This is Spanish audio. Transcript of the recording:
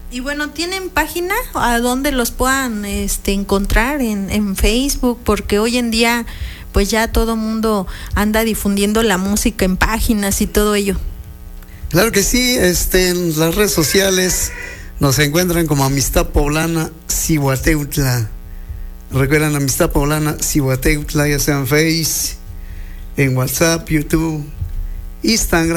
Y bueno, ¿tienen página a donde los puedan encontrar en Facebook? Porque hoy en día pues ya todo mundo anda difundiendo la música en páginas y todo ello. Claro que sí, en las redes sociales nos encuentran como Amistad Poblana Cihuateutla. Recuerdan Amistad Poblana Cihuateutla, ya sea en Face, en WhatsApp, YouTube, Instagram.